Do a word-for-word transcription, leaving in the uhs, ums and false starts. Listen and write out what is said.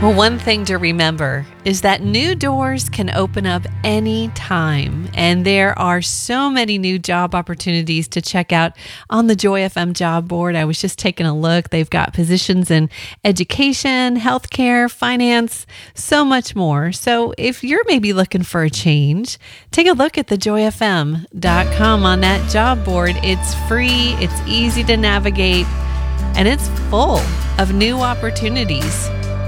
Well, one thing to remember is that new doors can open up any time, and there are so many new job opportunities to check out on the Joy F M job board. I was just taking a look. They've got positions in education, healthcare, finance, so much more. So if you're maybe looking for a change, take a look at the joy f m dot com on that job board. It's free, it's easy to navigate, and it's full of new opportunities.